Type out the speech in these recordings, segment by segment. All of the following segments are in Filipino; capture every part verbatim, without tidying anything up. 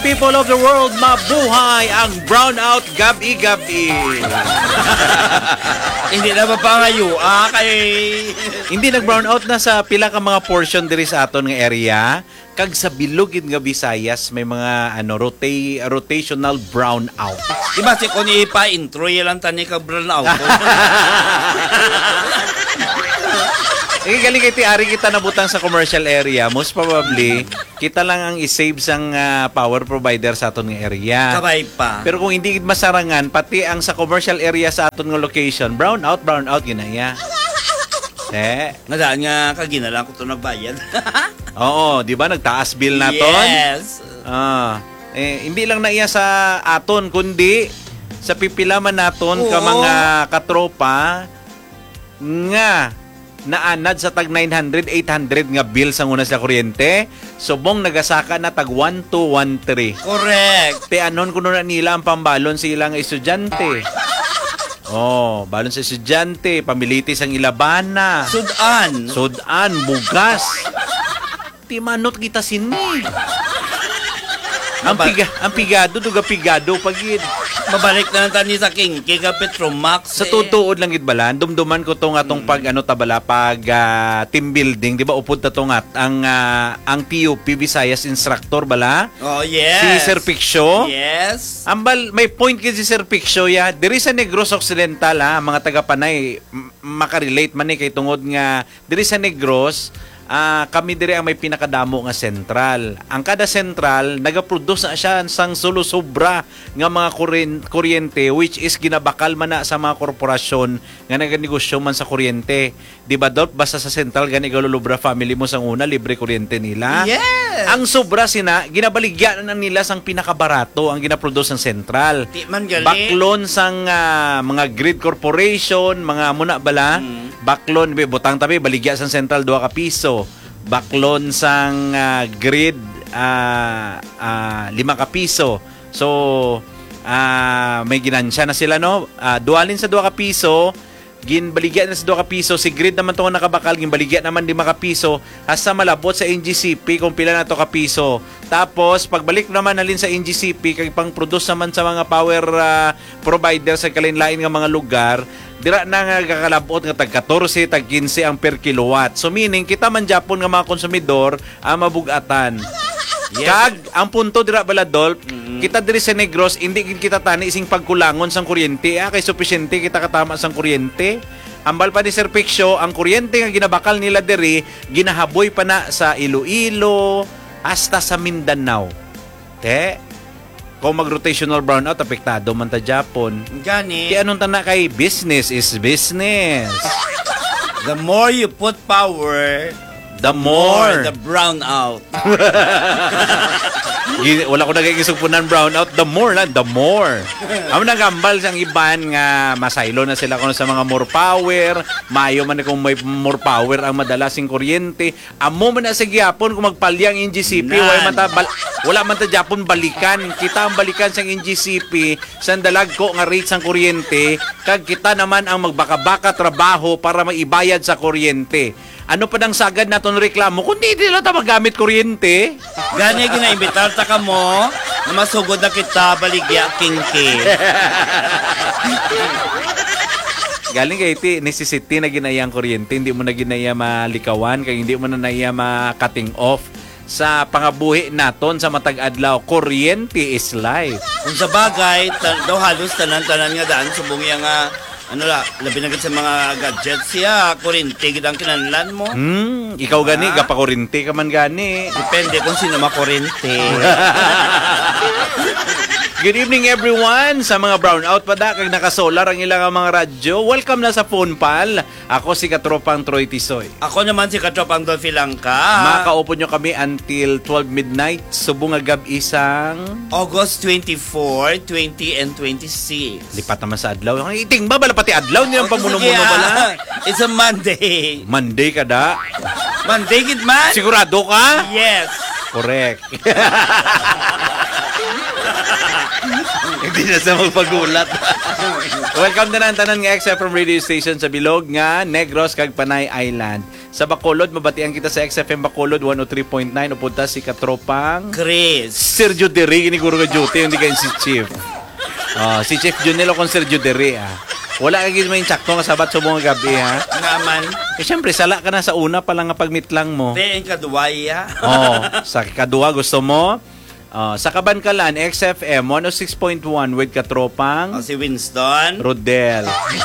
people of the world, mabuhay ang brownout gabi-gabi. Hindi na ba pangayo? Ah, kay... Hindi nag-brownout na sa pila ka mga portion diri sa aton nga area. Kag sa bilog nga Visayas may mga ano rota- rotational brownout. Diba si kung ipa-intro yan tani ka brownout. Eh, galing kay Tiari kita nabutang sa commercial area. Most probably, kita lang ang isave sang uh, power provider sa aton nga area. Kabay pa. Pero kung hindi masarangan, pati ang sa commercial area sa aton nga location, brown out, brown out, ginaya. Eh? Nadaan nga, kagina lang ko ito nagbayad. Oo, di ba? Nagtaas bill naton? Yes. Ah, eh, hindi lang na iya sa aton, kundi sa pipilaman naton ka mga katropa nga naanad sa tag nine hundred, eight hundred nga bill sa una sa kuryente, subong nagasaka na tag one two one three. Correct. Te anon kuno na nila ang pambalon sa ilang estudyante. Oh, balon sa estudyante, pamilitis ang ilabana. Sudan. Sudan, bugas. Ti manot kita sini. Ang piga, ang pigado duga pigado pag Mabalik na lang tani sa King King Petromax. Sa tutuod lang gid bala, dumduman ko tong atong pag ano tabala pag uh, team building, di ba upod ta tong at ang uh, ang T U P Visayas instructor bala? Oh, yes. Si Sir Piccio. Yes. Ambal may point kay si Sir Piccio ya. Diri sa Negros Occidental ha, mga taga Panay m- makarelate man ni kay tungod nga diri sa Negros. Uh, kami dire ang may pinakadamo nga sentral. Ang kada sentral nagaproduce na siya sang solo sobra nga mga kuren- kuryente which is ginabakal man na sa mga korporasyon nga naganegosyo man sa kuryente. Di ba dot basta sa sentral gani galulubra family mo sang una libre kuryente nila. Yes. Ang sobra sina ginabaligyan na nila sang pinakabarato ang ginaproduce ng sentral. Di man gali. Baklon sang uh, mga grid corporation, mga muna bala. Mm. Baklon, butang tabi, baligya sang sentral dua ka piso. Baklon sang uh, grid, uh, uh, lima ka piso. So, uh, may ginansya na sila, no? Uh, dualin sa dua ka piso, ginbaligya na sa dua ka piso. Si grid naman itong nakabakal, ginbaligya naman lima ka piso. Hasta malabot sa N G C P kung pila na to ka piso. Tapos, pagbalik naman nalin sa N G C P, kay pang-produce naman sa mga power uh, provider sa kalinlain ng mga lugar, dira na nga kakalabot nga tag fourteen, tag fifteen ang per kilowatt. So meaning kita man Japon nga mga konsumidor ang mabugatan. Yes. Kag ang punto dira baladol, mm-hmm. kita diri sa Negros hindi kita tani ising pagkulangon sang kuryente, ah, kay sufisyente kita katama sang kuryente. Ambal pa ni Sir Piccio, ang kuryente nga ginabakal nila diri ginahaboy pa na sa Iloilo hasta sa Mindanao. Te kung mag-rotational brownout, apektado man ta Japon. Gani. Di anong tana kay business is business. The more you put power, the more, more the brownout. Wala ko nagigisupunan brownout, the more lang, the more. Amo nagambal sang iban nga masaylo na sila kuno sa mga more power, mayo man kung may more power ang madalasing kuryente. Amo man na sa gyapon kung magpalyang N G C P, wala man ta bal- wala man ta Japon balikan. Kita ang balikan sang N G C P sa dalag ko nga rate sang kuryente, kag kita naman ang magbaka-baka trabaho para maibayad sa kuryente. Ano pa dang sagad naton reklamo kung di nila ta magamit kuryente? Gani ginaimbitar ta ka mo na masugod na kita baligya kingki. Galing kay iti necessity na ginayang kuryente, hindi mo na ginaya malikawan, kay hindi mo na naya ma-cutting off sa pangabuhi naton sa matag adlaw. Kuryente is life. Kung sa bagay, ta- daw halos tanan-tanan nga daan subong yang nga ano la, labi na sa mga gadgets siya, kuryente gid ang kinahanglan mo. Hmm, ikaw gani, ah? Gapa kuryente ka man gani. Depende kung sino makuryente. Good evening everyone sa mga brownout pa da kag naka-solar ang ilang mga radyo. Welcome na sa Phone Pal. Ako si Katropang Troy Tisoy. Ako naman si Katropang Dolphy Langka. Makaupo nyo kami until twelve midnight. Subong agab isang August twenty-four, twenty and twenty-six. Lipat naman sa adlaw. Ang iting ba bala pati adlaw nilang Okay, pamuno-muno sige, bala. ah. It's a Monday. Monday ka da. Monday gid man? Sigurado ka? Yes. Correct. Hindi na sa magpagulat. Welcome na ng tanan nga X F M radio station sa bilog nga Negros kag Panay Island. Sa Bacolod, mabatian kita sa X F M Bacolod one oh three point nine. Upunta si Katropang Chris. Sergio Deri, ini guro ka duty, hindi kayo si Chief. Oh, si Chief Junelo kung Sergio Deri, ah. Wala ka gizmo yung tsakto nga sabat sa mga gabi, ha? Naman. Eh, syempre, sala ka na sa una pa lang nga pagmitlang mo. Te, ang kaduwaya. Oh, sa kadua gusto mo? Oh, sa Kabankalan, X F M one oh six point one with Katropang O, si Winston. Rodel.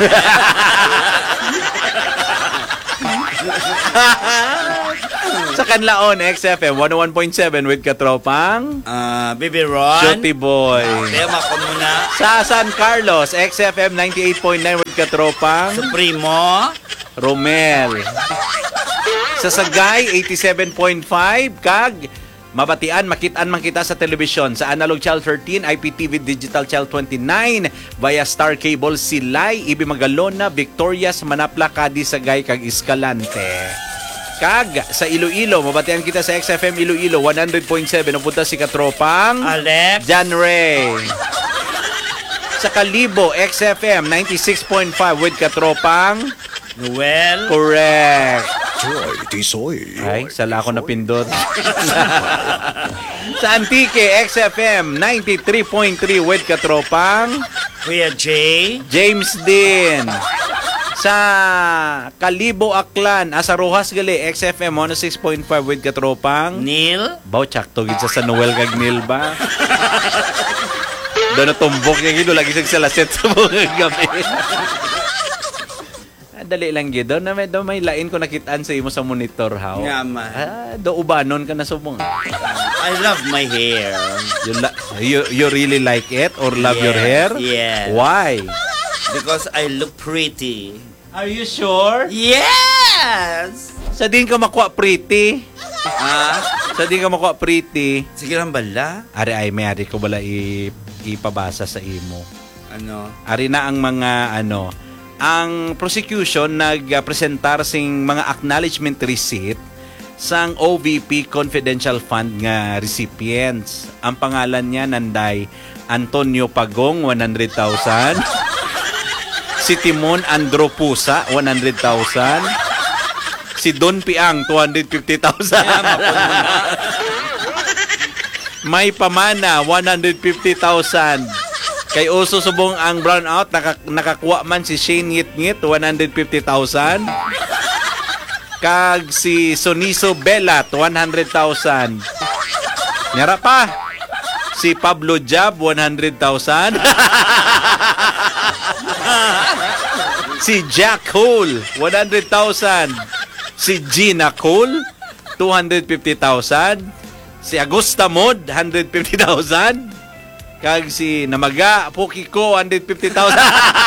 Sa Canlaon, X F M one oh one point seven with Katropang Ah, Baby Ron. Shorty Boy. Tema ko muna. Sa San Carlos, X F M ninety-eight point nine with Katropang Supremo. Romel. Sa Sagay, eighty-seven point five kag mabatian, makitaan man kita sa telebisyon sa Analog Channel thirteen, I P T V Digital Channel twenty-nine, via Star Cable Silay, Ibi Magalona, Victorias, Manapla, Cadi, Sagay, kag Escalante. Kag sa Iloilo, mabatian kita sa X F M Iloilo one hundred point seven, upunta si Katropang Alex. John Ray. Sa Kalibo, X F M ninety-six point five with Katropang Noel. correct. Joy Tisoy. Ay, sala ako napindot. Sa Antique, X F M ninety-three point three with Katropang Kuya Jay. James din. Sa Kalibo, Aklan, Asaruhas gali, X F M one oh six point five with Katropang Neil. Baw, tsakto gid sa Noel kag Neil ba? Doon na tumbok niya gid, lagi sa laset sa mga gabi. Ah, dali lang gid. Doon na may, doon may lain ko nakitaan sa imo sa monitor, how? Nga man. Ah, do ubanon ka na subong. I love my hair. You, la- you, you really like it or love Yes, your hair? yes. Why? Because I look pretty. Are you sure? Yes! Sa din ka makuha pretty? Ah, Sa din ka makuha pretty? sige lang bala. Ari ay may ari ko bala i- ipabasa sa imo. Ano? Ari na ang mga ano, ang prosecution nagpresentar sing mga acknowledgement receipt sang O V P Confidential Fund nga recipients. Ang pangalan niya nanday Antonio Pagong one hundred thousand, si Timon Andropusa one hundred thousand, si Don Piang two hundred fifty thousand. May Pamana one hundred fifty thousand. Kay Uso subong ang brownout, naka, nakakuha man si Shane Ngit-Ngit one hundred fifty thousand. Kag si Soniso Belat one hundred thousand. Nyara pa si Pablo Jab one hundred thousand. Si Jack Cole one hundred thousand. Si Gina Cole two hundred fifty thousand. Si Agusta Mod one hundred fifty thousand. Kag si Namaga Pukiko one hundred fifty thousand.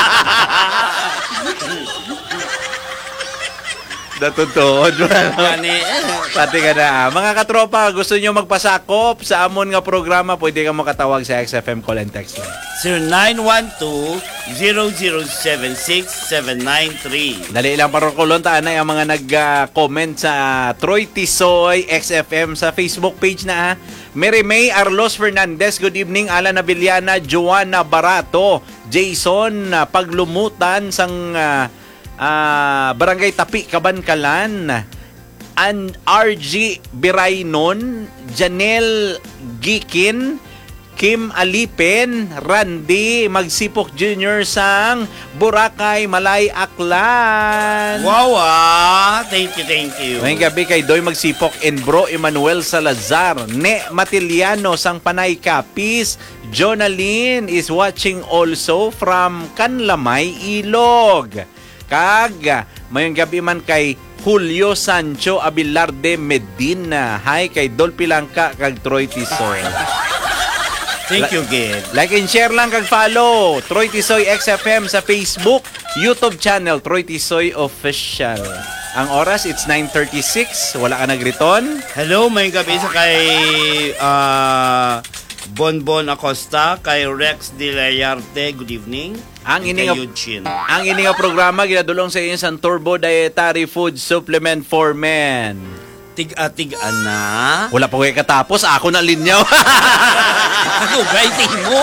Natutuod. Gani. Pati ka na. Mga katropa, gusto nyo magpasakop sa amon nga programa, pwede ka makatawag sa X F M call and text line. zero nine one two, zero zero seven six, seven nine three. Dali lang parokulon taan na yung mga nag-comment sa Troy Tisoy X F M sa Facebook page na. Mary May Arlos Fernandez, good evening. Alan Abiliana, Joanna Barato, Jason uh, Paglumutan sang uh, uh, Barangay Tapi, Kabankalan, and R G Biraynon, Janelle Gikin, Kim Alipin, Randy Magsipok Junior sang Boracay, Malay, Aklan. Wow, ah. Thank you, thank you. Ngayong gabi kay Doy Magsipok and Bro Emmanuel Salazar, Ne Matiliano sang Panay Kapis, Jonaline is watching also from Kanlamay, Ilog. Kag mayong gabi man kay Julio Sancho Abilarde Medina. Hi kay Dol Pilangka kag Troy Tisoy. Thank you, Gid. Like and share lang kag follow Troy Tisoy X F M sa Facebook, YouTube channel Troy Tisoy Official. Ang oras it's nine thirty-six. Wala ka nagriton? Hello, may gabi sa kay ah, Bonbon Acosta, kay Rex De La Yarte, good evening. Ang And ini kay nga Eugene. ang ini nga programa ginadulong sa inyo sa Turbo Dietary Food Supplement for Men. Tig-atigan na. Wala pa kayo katapos, ako na linyaw. Ako, writing mo.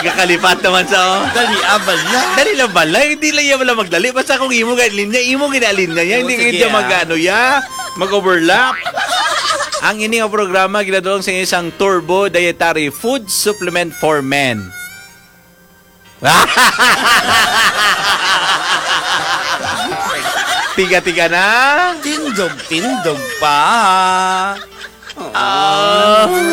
Gakalipat naman sa oh. Dali abala. Dali lang bala, hindi lang yan wala magdali. Basta kung imo linya, imo ginalinya niya, Oo, hindi sige, kita ah. mag-ano ya, mag-overlap. Ang ini nga programa ginadulong sa isang Turbo Dietary Food Supplement for Men. Tiga-tiga na. Tindog, tindog pa. Ah.